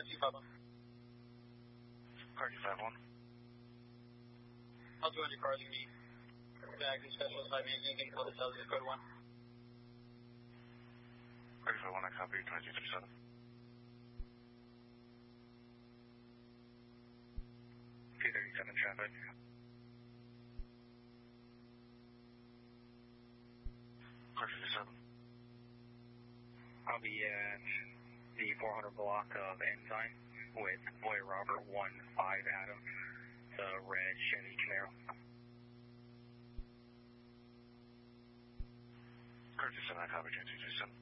251. Car 251. I'll join your cars and meet. Back to Specialist 5 Minutes, you can call the South Code 1. Car 251, I copy, 2237. P37 traffic. Car 237. I'll be at the 400 block of Ensign with Boy Robert 15 Adam, the red Chevy Camaro. Car 237, I copy, 2237.